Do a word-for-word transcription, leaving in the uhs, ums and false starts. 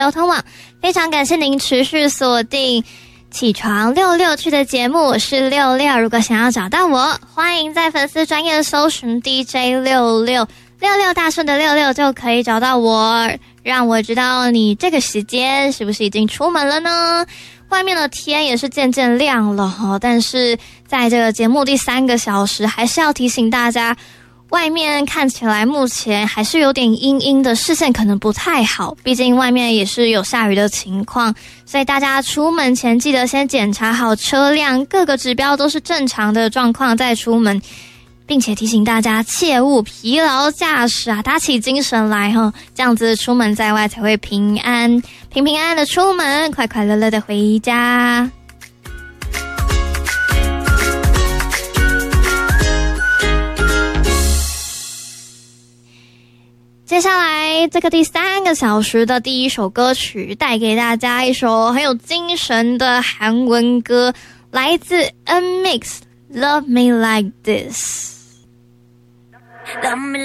交通网。非常感谢您持续锁定起床六六去的节目，我是六六。如果想要找到我，欢迎在粉丝专页搜寻 D J 六六六六大顺的六六就可以找到我，让我知道你这个时间是不是已经出门了呢？外面的天也是渐渐亮了哈，但是在这个节目第三个小时，还是要提醒大家，外面看起来目前还是有点阴阴的，视线可能不太好，毕竟外面也是有下雨的情况，所以大家出门前记得先检查好车辆各个指标都是正常的状况再出门，并且提醒大家切勿疲劳驾驶啊，打起精神来哈，这样子出门在外才会平安平平安安的出门，快快乐乐的回家。接下来这个第三个小时的第一首歌曲，带给大家一首很有精神的韩文歌，来自 N-Mix Love Me Like This。